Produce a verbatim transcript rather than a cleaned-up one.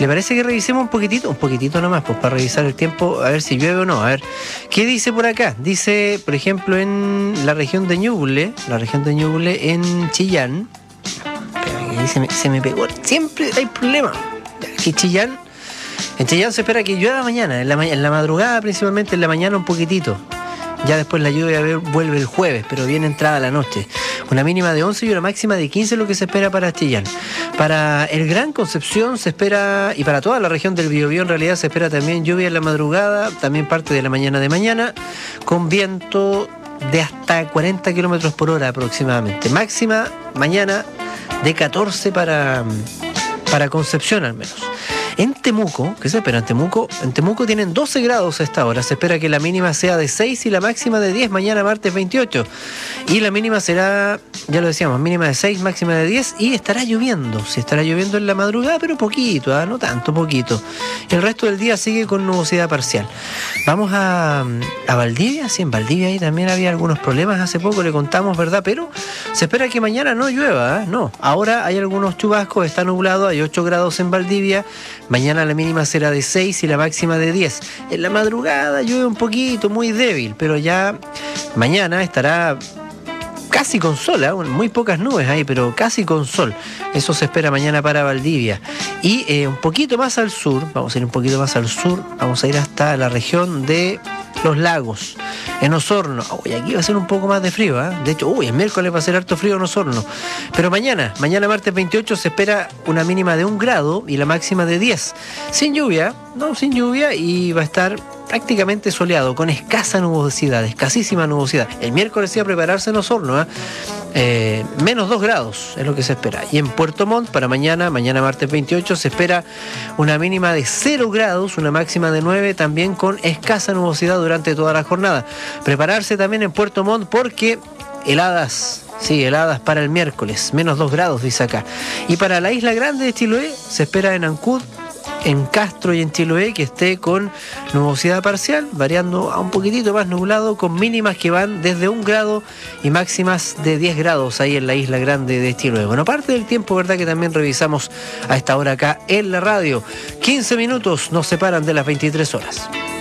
¿Le parece que revisemos un poquitito? Un poquitito nomás, pues para revisar el tiempo, a ver si llueve o no. A ver, ¿qué dice por acá? Dice, por ejemplo, en la región de Ñuble, la región de Ñuble en Chillán. Espera, que ahí se me, se me pegó. Siempre hay problemas. Aquí Chillán, en Chillán se espera que llueva mañana, en la, ma- en la madrugada principalmente, en la mañana un poquitito. Ya después la lluvia vuelve el jueves, pero bien entrada la noche. Una mínima de once y una máxima de quince es lo que se espera para Chillán. Para el Gran Concepción se espera, y para toda la región del Biobío en realidad se espera también lluvia en la madrugada, también parte de la mañana de mañana, con viento de hasta cuarenta kilómetros por hora aproximadamente. Máxima mañana de catorce para, para Concepción al menos. En Temuco, ¿qué se espera en Temuco? En Temuco tienen doce grados a esta hora. Se espera que la mínima sea de seis y la máxima de diez mañana martes veintiocho. Y la mínima será, ya lo decíamos, mínima de seis, máxima de diez. Y estará lloviendo. Sí, estará lloviendo en la madrugada, pero poquito, ¿eh? No tanto, poquito. El resto del día sigue con nubosidad parcial. Vamos a, a Valdivia. Sí, en Valdivia ahí también había algunos problemas. Hace poco le contamos, ¿verdad? Pero se espera que mañana no llueva, ¿eh? No. Ahora hay algunos chubascos, está nublado, hay ocho grados en Valdivia. Mañana la mínima será de seis y la máxima de diez. En la madrugada llueve un poquito, muy débil, pero ya mañana estará casi con sol, ¿eh? Muy pocas nubes ahí, pero casi con sol. Eso se espera mañana para Valdivia. Y eh, un poquito más al sur, vamos a ir un poquito más al sur, vamos a ir hasta la región de Los Lagos, en Osorno. Uy, aquí va a ser un poco más de frío, ¿eh? De hecho, uy, el miércoles va a ser harto frío en Osorno. Pero mañana, mañana martes veintiocho, se espera una mínima de un grado y la máxima de diez. Sin lluvia, no, sin lluvia, y va a estar prácticamente soleado, con escasa nubosidad, escasísima nubosidad. El miércoles sí a prepararse en Osorno, ¿eh? Eh, menos dos grados es lo que se espera. Y en Puerto Montt, para mañana, mañana martes veintiocho, se espera una mínima de cero grados, una máxima de nueve, también con escasa nubosidad durante toda la jornada. Prepararse también en Puerto Montt porque heladas, sí, heladas para el miércoles, menos dos grados dice acá. Y para la Isla Grande de Chiloé se espera en Ancud, en Castro y en Chiloé que esté con nubosidad parcial, variando a un poquitito más nublado, con mínimas que van desde un grado y máximas de diez grados ahí en la Isla Grande de Chiloé. Bueno, parte del tiempo, ¿verdad?, que también revisamos a esta hora acá en la radio. quince minutos nos separan de las veintitrés horas.